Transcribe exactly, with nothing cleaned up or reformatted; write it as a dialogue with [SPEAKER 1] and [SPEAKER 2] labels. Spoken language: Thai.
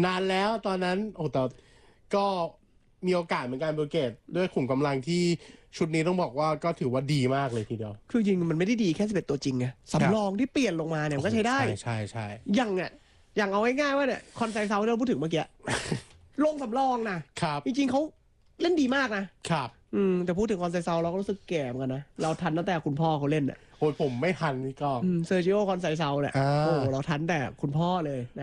[SPEAKER 1] นานแล้วตอนนั้นโอ้แต่ก็มีโอกาสเหมือนกันโปรเกตด้วยขุมกำลังที่ชุดนี้ต้องบอกว่าก็ถือว่าดีมากเลยทีเดียว
[SPEAKER 2] คือจริงมันไม่ได้ดีแค่สิบเอ็ดตัวจริงไงสำรองที่เปลี่ยนลงมาเนี่ยมันก็ใช้ได้
[SPEAKER 1] ใช่ใช่ใช่
[SPEAKER 2] อย่างเนี่ยอย่างเอาง่ายๆว่าเนี่ยคอนไซเซาที่เราพูดถึงเมื่อกี้ ลงสำรองนะครับจริงๆเขาเล่นดีมากนะครับอืมแต่พูดถึงคอนไซเซาเราก็รู้สึกแก่เหมือนกันนะเราทันตั้งแต่คุณพ่อเขาเล่นอ่ะ
[SPEAKER 1] โอ้ยผมไม่ทันนี่ก็
[SPEAKER 2] เซอร์จิโอคอนไซเซาเนี่ยโอ้เราทันแต่คุณพ่อเลยนะ